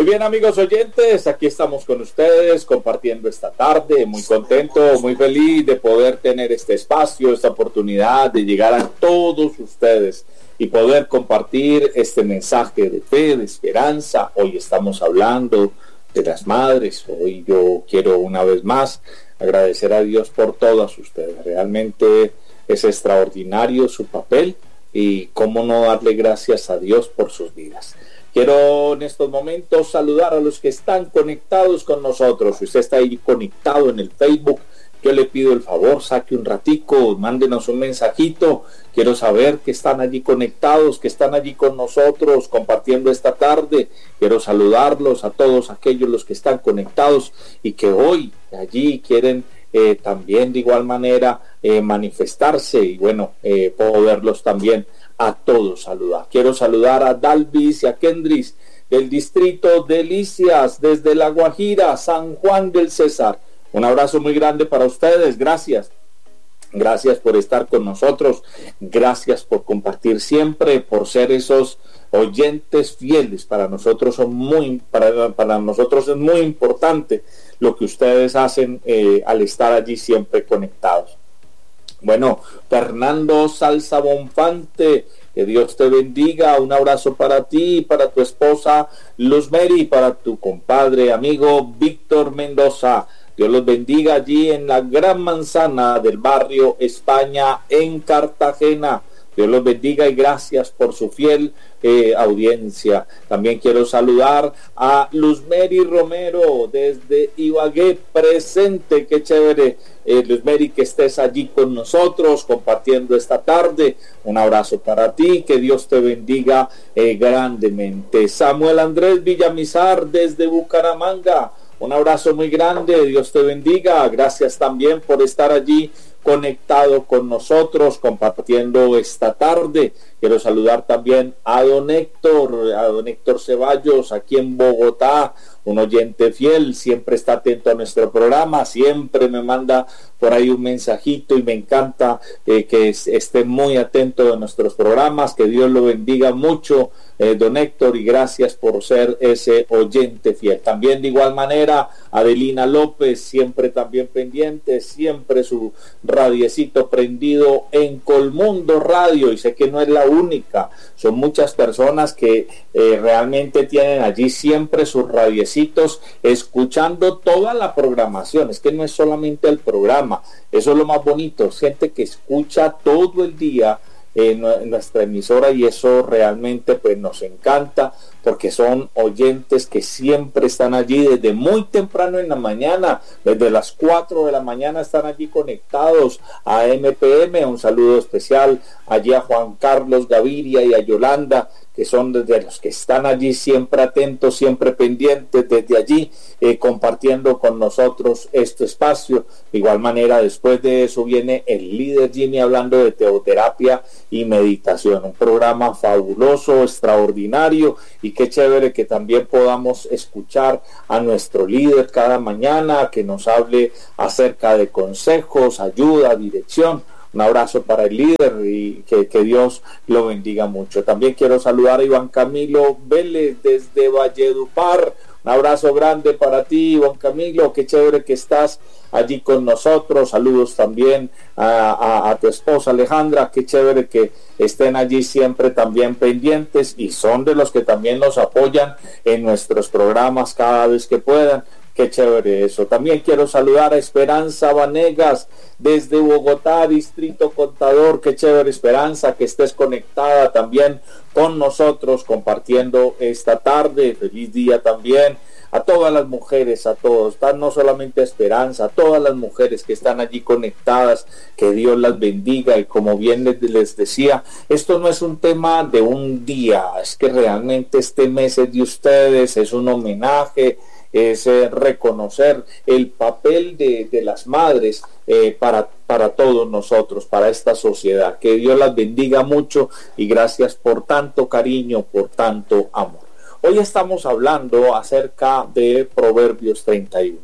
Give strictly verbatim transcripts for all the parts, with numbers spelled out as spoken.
Muy bien, amigos oyentes, aquí estamos con ustedes compartiendo esta tarde, muy contento, muy feliz de poder tener este espacio, esta oportunidad de llegar a todos ustedes y poder compartir este mensaje de fe, de esperanza. Hoy estamos hablando de las madres. Hoy yo quiero una vez más agradecer a Dios por todas ustedes. Realmente es extraordinario su papel y cómo no darle gracias a Dios por sus vidas. Quiero en estos momentos saludar a los que están conectados con nosotros. Si usted está ahí conectado en el Facebook, yo le pido el favor, saque un ratico, mándenos un mensajito. Quiero saber que están allí conectados, que están allí con nosotros compartiendo esta tarde. Quiero saludarlos a todos aquellos los que están conectados y que hoy allí quieren eh, también de igual manera eh, manifestarse y bueno, eh, poderlos también a todos saludar. Quiero saludar a Dalvis y a Kendris del distrito de Delicias, desde La Guajira, San Juan del Cesar. Un abrazo muy grande para ustedes, gracias. Gracias por estar con nosotros, gracias por compartir siempre, por ser esos oyentes fieles. Para nosotros son muy, para, para nosotros es muy importante lo que ustedes hacen eh, al estar allí siempre conectados. Bueno, Fernando Salsa Bonfante, que Dios te bendiga, un abrazo para ti, para tu esposa Luz Mary, para tu compadre, amigo Víctor Mendoza. Dios los bendiga allí en la Gran Manzana del barrio España en Cartagena. Dios los bendiga y gracias por su fiel eh, audiencia. También quiero saludar a Luz Mary Romero desde Ibagué presente. Qué chévere, eh, Luz Mary, que estés allí con nosotros compartiendo esta tarde. Un abrazo para ti, que Dios te bendiga eh, grandemente. Samuel Andrés Villamizar desde Bucaramanga. Un abrazo muy grande, Dios te bendiga. Gracias también por estar allí conectado con nosotros, compartiendo esta tarde. Quiero saludar también a don Héctor, a don Héctor Ceballos, aquí en Bogotá, un oyente fiel, siempre está atento a nuestro programa, siempre me manda por ahí un mensajito y me encanta eh, que es, esté muy atento a nuestros programas. Que Dios lo bendiga mucho, eh, don Héctor, y gracias por ser ese oyente fiel. También de igual manera, Adelina López, siempre también pendiente, siempre su radiecito prendido en Colmundo Radio, y sé que no es la única, son muchas personas que eh, realmente tienen allí siempre sus radiecitos escuchando toda la programación. Es que no es solamente el programa, eso es lo más bonito, gente que escucha todo el día en nuestra emisora, y eso realmente pues nos encanta, porque son oyentes que siempre están allí desde muy temprano en la mañana, desde las cuatro de la mañana están allí conectados a M P M. Un saludo especial allí a Juan Carlos Gaviria y a Yolanda, que son desde los que están allí siempre atentos, siempre pendientes, desde allí eh, compartiendo con nosotros este espacio. De igual manera, después de eso viene el líder Jimmy hablando de teoterapia y meditación, un programa fabuloso, extraordinario, y qué chévere que también podamos escuchar a nuestro líder cada mañana, que nos hable acerca de consejos, ayuda, dirección. Un abrazo para el líder y que, que Dios lo bendiga mucho. También quiero saludar a Iván Camilo Vélez desde Valledupar. Un abrazo grande para ti, Iván Camilo. Qué chévere que estás allí con nosotros. Saludos también a, a, a tu esposa Alejandra. Qué chévere que estén allí siempre también pendientes, y son de los que también nos apoyan en nuestros programas cada vez que puedan. Qué chévere eso. También quiero saludar a Esperanza Vanegas desde Bogotá, Distrito Contador. Qué chévere, Esperanza, que estés conectada también con nosotros compartiendo esta tarde. Feliz día también a todas las mujeres, a todos, no solamente a Esperanza, a todas las mujeres que están allí conectadas, que Dios las bendiga. Y como bien les, les decía, esto no es un tema de un día, es que realmente este mes es de ustedes, es un homenaje, es eh, reconocer el papel de, de las madres eh, para, para todos nosotros, para esta sociedad. Que Dios las bendiga mucho y gracias por tanto cariño, por tanto amor. Hoy estamos hablando acerca de Proverbios treinta y uno.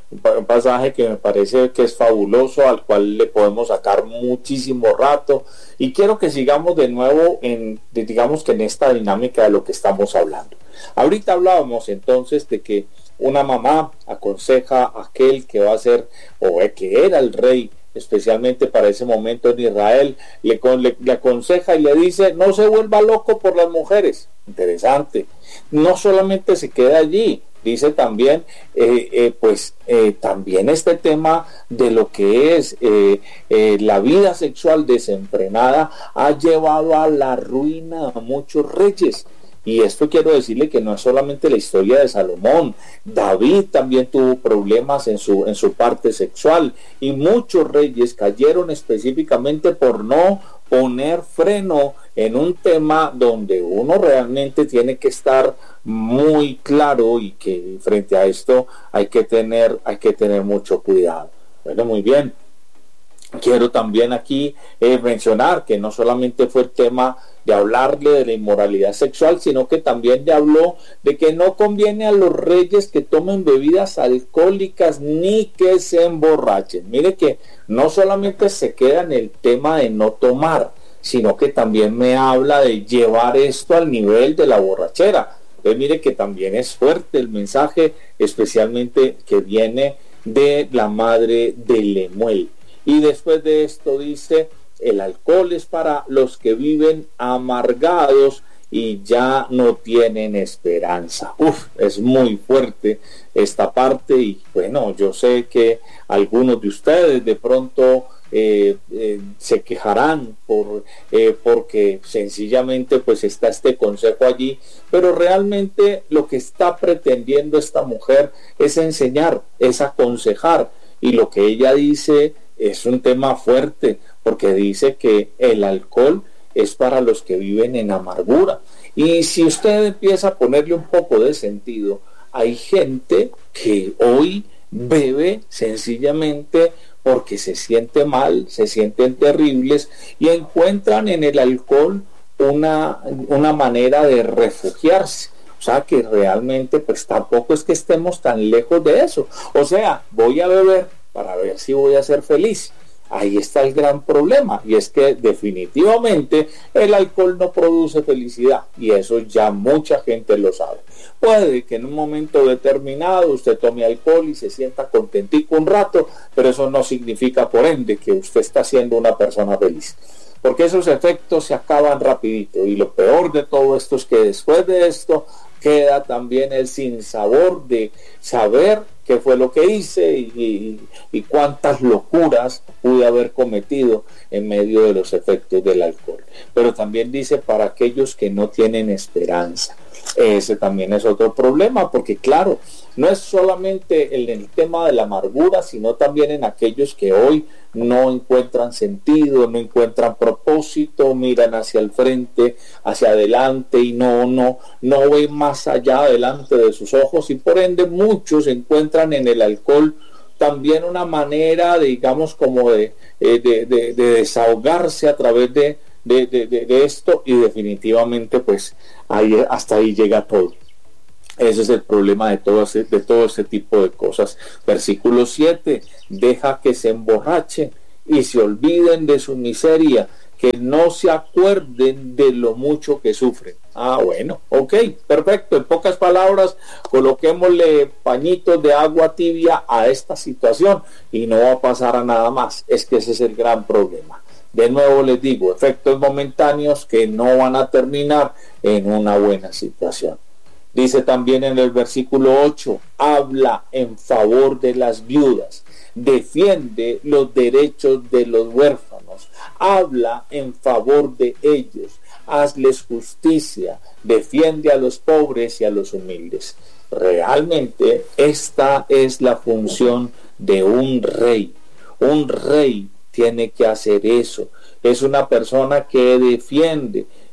un pasaje que me parece que es fabuloso, al cual le podemos sacar muchísimo rato, y quiero que sigamos de nuevo en, digamos que en esta dinámica de lo que estamos hablando. Ahorita hablábamos entonces de que una mamá aconseja a aquel que va a ser, o que era el rey, especialmente para ese momento en Israel, le, le, le aconseja y le dice: no se vuelva loco por las mujeres. Interesante. No solamente se queda allí, dice también, eh, eh, pues eh, también este tema de lo que es eh, eh, la vida sexual desenfrenada ha llevado a la ruina a muchos reyes. Y esto quiero decirle que no es solamente la historia de Salomón. David también tuvo problemas en su, en su parte sexual, y muchos reyes cayeron específicamente por no poner freno en un tema donde uno realmente tiene que estar muy claro, y que frente a esto hay que tener, hay que tener mucho cuidado. Bueno, muy bien. Quiero también aquí eh, mencionar que no solamente fue el tema de hablarle de la inmoralidad sexual, sino que también le habló de que no conviene a los reyes que tomen bebidas alcohólicas ni que se emborrachen. Mire que no solamente se queda en el tema de no tomar, sino que también me habla de llevar esto al nivel de la borrachera. Entonces mire que también es fuerte el mensaje, especialmente que viene de la madre de Lemuel. Y después de esto dice: el alcohol es para los que viven amargados y ya no tienen esperanza. Uf, es muy fuerte esta parte, y bueno, yo sé que algunos de ustedes de pronto eh, eh, se quejarán por eh, porque sencillamente pues está este consejo allí, pero realmente lo que está pretendiendo esta mujer es enseñar, es aconsejar, y lo que ella dice es un tema fuerte, porque dice que el alcohol es para los que viven en amargura. Y si usted empieza a ponerle un poco de sentido, hay gente que hoy bebe sencillamente porque se siente mal, se sienten terribles, y encuentran en el alcohol una, una manera de refugiarse. O sea que realmente pues tampoco es que estemos tan lejos de eso. O sea, voy a beber para ver si voy a ser feliz. Ahí está el gran problema, y es que definitivamente el alcohol no produce felicidad, y eso ya mucha gente lo sabe. Puede que en un momento determinado usted tome alcohol y se sienta contentico un rato, pero eso no significa por ende que usted está siendo una persona feliz, porque esos efectos se acaban rapidito, y lo peor de todo esto es que después de esto queda también el sinsabor de saber qué fue lo que hice y, y, y cuántas locuras pude haber cometido en medio de los efectos del alcohol. Pero también dice para aquellos que no tienen esperanza. Ese también es otro problema, porque claro, no es solamente en el tema de la amargura, sino también en aquellos que hoy no encuentran sentido, no encuentran propósito, miran hacia el frente, hacia adelante, y no, no, no ven más allá adelante de sus ojos, y por ende muchos encuentran en el alcohol también una manera, digamos, como de, de, de, de desahogarse a través de De, de, de, de esto, y definitivamente pues ahí, hasta ahí llega todo. Ese es el problema de todo ese, de todo ese tipo de cosas. Versículo siete: deja que se emborrachen y se olviden de su miseria, que no se acuerden de lo mucho que sufren. Ah, bueno, ok, perfecto. En pocas palabras, coloquémosle pañitos de agua tibia a esta situación y no va a pasar a nada más. Es que ese es el gran problema. De nuevo les digo, efectos momentáneos que no van a terminar en una buena situación. Dice también en el versículo ocho: habla en favor de las viudas, defiende los derechos de los huérfanos, habla en favor de ellos, hazles justicia, defiende a los pobres y a los humildes. Realmente esta es la función de un rey. Un rey tiene que hacer eso. Es una persona que defiende,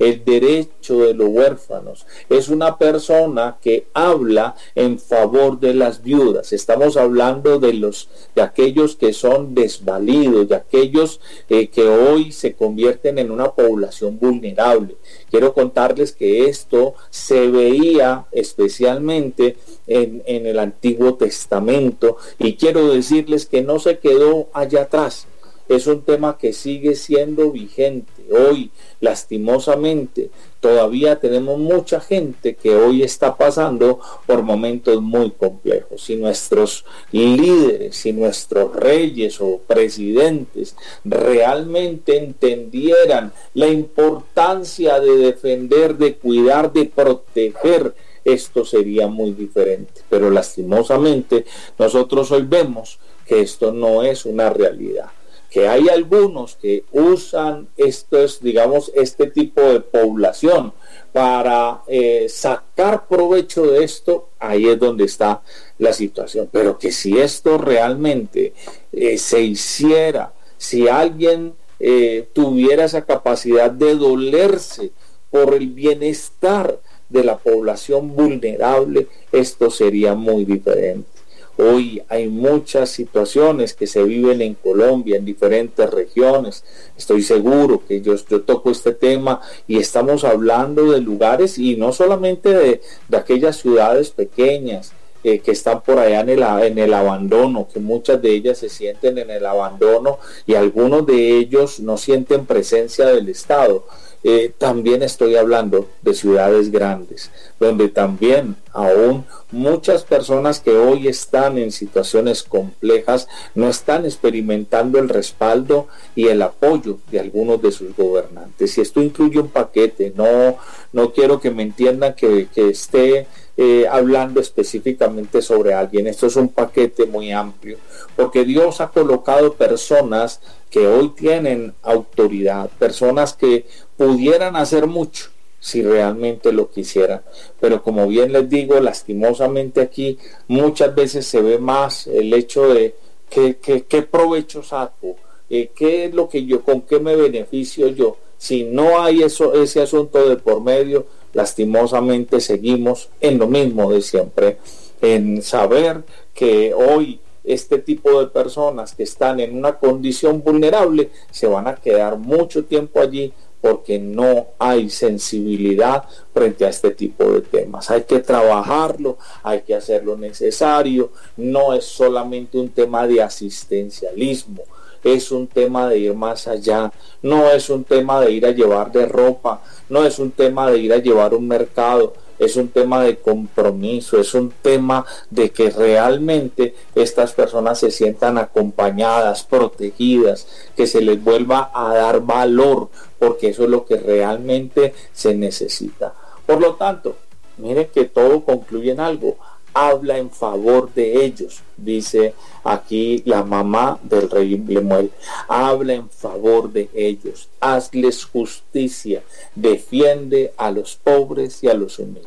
el derecho de los huérfanos. Es una persona que habla en favor de las viudas. Estamos hablando de los de aquellos que son desvalidos, de aquellos eh, que hoy se convierten en una población vulnerable. Quiero contarles que esto se veía especialmente en, en el Antiguo Testamento, y quiero decirles que no se quedó allá atrás. Es un tema que sigue siendo vigente. Hoy, lastimosamente, todavía tenemos mucha gente que hoy está pasando por momentos muy complejos. Si nuestros líderes, si nuestros reyes o presidentes realmente entendieran la importancia de defender, de cuidar, de proteger, esto sería muy diferente. Pero lastimosamente, nosotros hoy vemos que esto no es una realidad, que hay algunos que usan estos, digamos, este tipo de población para eh, sacar provecho de esto. Ahí es donde está la situación. Pero que si esto realmente eh, se hiciera, si alguien eh, tuviera esa capacidad de dolerse por el bienestar de la población vulnerable, esto sería muy diferente. Hoy hay muchas situaciones que se viven en Colombia, en diferentes regiones. Estoy seguro que yo, yo toco este tema y estamos hablando de lugares, y no solamente de, de aquellas ciudades pequeñas eh, que están por allá en el, en el abandono, que muchas de ellas se sienten en el abandono y algunos de ellos no sienten presencia del Estado. Eh, también estoy hablando de ciudades grandes, donde también aún muchas personas que hoy están en situaciones complejas no están experimentando el respaldo y el apoyo de algunos de sus gobernantes. Y esto incluye un paquete. No, no quiero que me entiendan que, que esté eh, hablando específicamente sobre alguien. Esto es un paquete muy amplio, porque Dios ha colocado personas que hoy tienen autoridad, personas que pudieran hacer mucho si realmente lo quisieran. Pero como bien les digo, lastimosamente aquí muchas veces se ve más el hecho de que, que, qué provecho saco, eh, qué es lo que yo, con qué me beneficio yo. Si no hay eso, ese asunto de por medio, lastimosamente seguimos en lo mismo de siempre, en saber que hoy este tipo de personas que están en una condición vulnerable se van a quedar mucho tiempo allí, porque no hay sensibilidad frente a este tipo de temas. Hay que trabajarlo, hay que hacer lo necesario. No es solamente un tema de asistencialismo, es un tema de ir más allá. No es un tema de ir a llevar de ropa, no es un tema de ir a llevar un mercado. Es un tema de compromiso, es un tema de que realmente estas personas se sientan acompañadas, protegidas, que se les vuelva a dar valor, porque eso es lo que realmente se necesita. Por lo tanto, miren que todo concluye en algo: habla en favor de ellos, dice aquí la mamá del rey Lemuel. Habla en favor de ellos, hazles justicia, defiende a los pobres y a los humildes.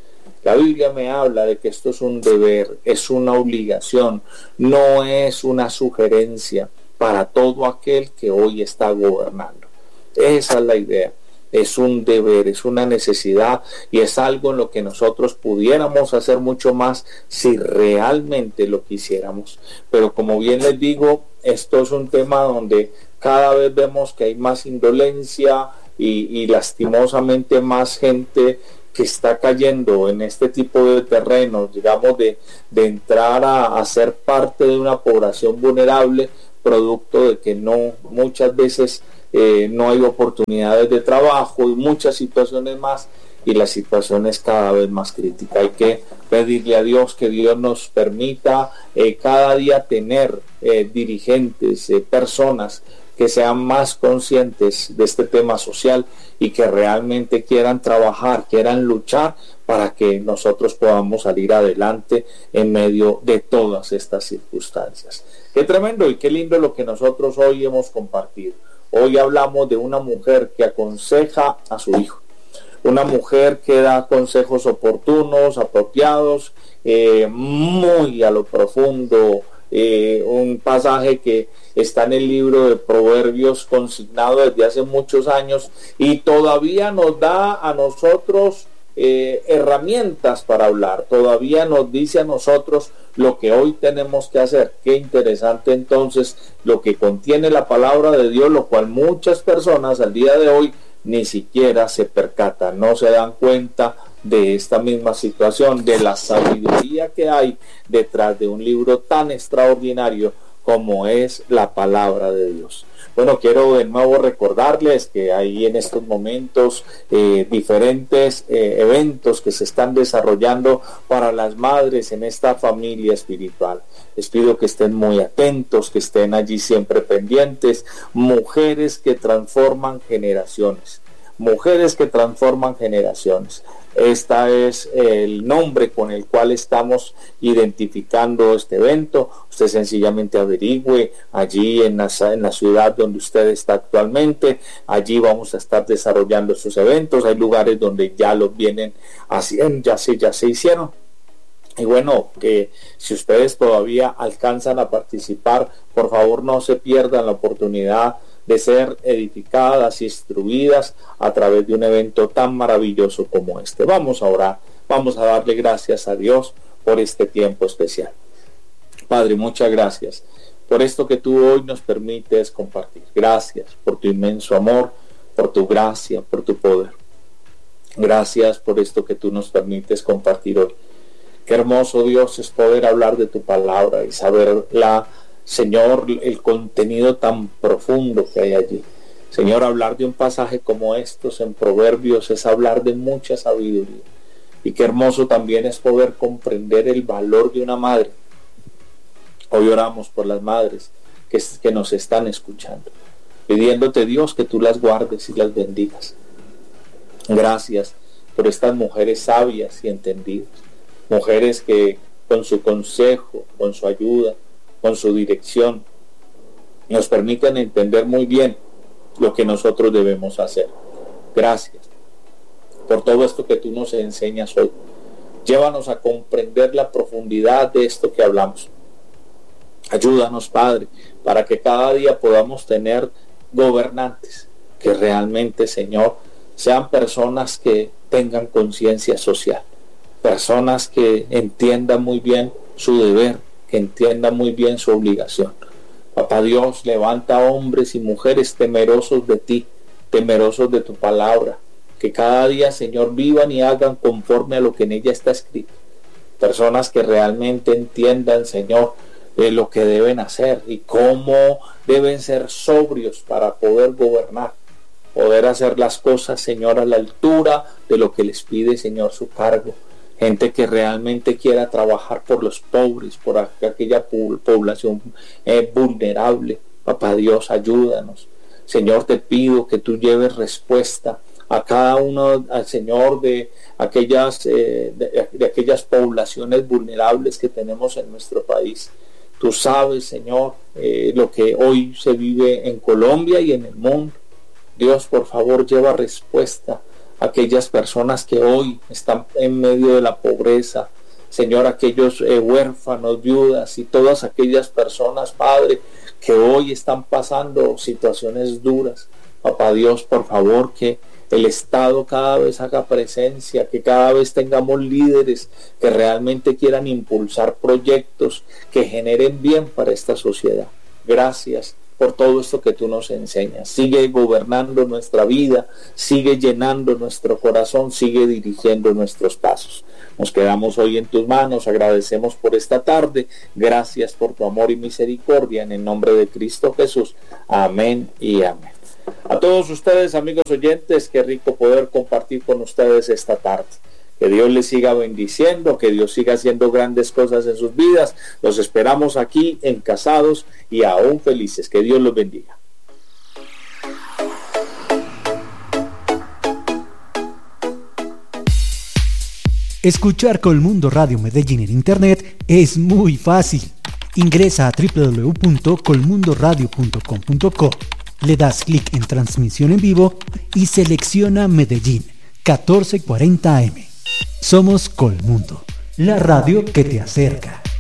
La Biblia me habla de que esto es un deber, es una obligación, no es una sugerencia para todo aquel que hoy está gobernando. Esa es la idea. Es un deber, es una necesidad, y es algo en lo que nosotros pudiéramos hacer mucho más si realmente lo quisiéramos. Pero como bien les digo, esto es un tema donde cada vez vemos que hay más indolencia y, y lastimosamente más gente que está cayendo en este tipo de terrenos, digamos, de, de entrar a, a ser parte de una población vulnerable, producto de que no, muchas veces eh, no hay oportunidades de trabajo y muchas situaciones más, y la situación es cada vez más crítica. Hay que pedirle a Dios que Dios nos permita eh, cada día tener eh, dirigentes, eh, personas que sean más conscientes de este tema social y que realmente quieran trabajar, quieran luchar para que nosotros podamos salir adelante en medio de todas estas circunstancias. Qué tremendo y qué lindo lo que nosotros hoy hemos compartido. Hoy hablamos de una mujer que aconseja a su hijo, una mujer que da consejos oportunos, apropiados, eh, muy a lo profundo, eh, un pasaje que está en el libro de Proverbios consignado desde hace muchos años y todavía nos da a nosotros eh, herramientas para hablar, todavía nos dice a nosotros lo que hoy tenemos que hacer. Qué interesante entonces lo que contiene la palabra de Dios, lo cual muchas personas al día de hoy ni siquiera se percatan, no se dan cuenta de esta misma situación, de la sabiduría que hay detrás de un libro tan extraordinario como es la palabra de Dios. Bueno, quiero de nuevo recordarles que hay en estos momentos eh, diferentes eh, eventos que se están desarrollando para las madres en esta familia espiritual. Les pido que estén muy atentos, que estén allí siempre pendientes. Mujeres que transforman generaciones. Mujeres que transforman generaciones. Este es el nombre con el cual estamos identificando este evento. Usted sencillamente averigüe allí en la, en la ciudad donde usted está actualmente. Allí vamos a estar desarrollando estos eventos. Hay lugares donde ya los vienen haciendo, ya se, ya se hicieron. Y bueno, que si ustedes todavía alcanzan a participar, por favor no se pierdan la oportunidad de ser edificadas y instruidas a través de un evento tan maravilloso como este. Vamos a orar, vamos a darle gracias a Dios por este tiempo especial. Padre, muchas gracias por esto que tú hoy nos permites compartir. Gracias por tu inmenso amor, por tu gracia, por tu poder. Gracias por esto que tú nos permites compartir hoy. Qué hermoso, Dios, es poder hablar de tu palabra y saber la Señor, el contenido tan profundo que hay allí. Señor, hablar de un pasaje como estos en Proverbios es hablar de mucha sabiduría. Y qué hermoso también es poder comprender el valor de una madre. Hoy oramos por las madres que, que nos están escuchando, pidiéndote, Dios, que tú las guardes y las bendigas. Gracias por estas mujeres sabias y entendidas. Mujeres que con su consejo, con su ayuda, con su dirección, nos permiten entender muy bien lo que nosotros debemos hacer. Gracias por todo esto que tú nos enseñas hoy. Llévanos a comprender la profundidad de esto que hablamos. Ayúdanos, Padre, para que cada día podamos tener gobernantes que realmente, Señor, sean personas que tengan conciencia social, personas que entiendan muy bien su deber, que entienda muy bien su obligación. Papá Dios, levanta hombres y mujeres temerosos de ti, temerosos de tu palabra, que cada día, Señor, vivan y hagan conforme a lo que en ella está escrito. Personas que realmente entiendan, Señor, de lo que deben hacer y cómo deben ser sobrios para poder gobernar, poder hacer las cosas, Señor, a la altura de lo que les pide, Señor, su cargo. Gente que realmente quiera trabajar por los pobres, por aquella población eh, vulnerable. Papá Dios, ayúdanos. Señor, te pido que tú lleves respuesta a cada uno, al Señor, de aquellas, eh, de, de aquellas poblaciones vulnerables que tenemos en nuestro país. Tú sabes, Señor, eh, lo que hoy se vive en Colombia y en el mundo. Dios, por favor, lleva respuesta aquellas personas que hoy están en medio de la pobreza, Señor, aquellos eh, huérfanos, viudas y todas aquellas personas, Padre, que hoy están pasando situaciones duras. Papá Dios, por favor, que el Estado cada vez haga presencia, que cada vez tengamos líderes que realmente quieran impulsar proyectos que generen bien para esta sociedad. Gracias por todo esto que tú nos enseñas. Sigue gobernando nuestra vida, sigue llenando nuestro corazón, sigue dirigiendo nuestros pasos. Nos quedamos hoy en tus manos, agradecemos por esta tarde, gracias por tu amor y misericordia, en el nombre de Cristo Jesús. Amén y amén. A todos ustedes, amigos oyentes, qué rico poder compartir con ustedes esta tarde. Que Dios les siga bendiciendo, que Dios siga haciendo grandes cosas en sus vidas. Los esperamos aquí en Casados y aún felices. Que Dios los bendiga. Escuchar Colmundo Radio Medellín en internet es muy fácil. Ingresa a doble u doble u doble u punto colmundo radio punto com punto co. Le das clic en transmisión en vivo y selecciona Medellín catorce cuarenta A M. Somos Colmundo, la radio que te acerca.